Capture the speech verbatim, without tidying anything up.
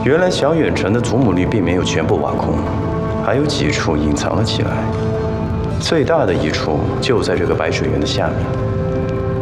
原来小远城的祖母绿并没有全部挖空，还有几处隐藏了起来。最大的一处就在这个白水源的下面。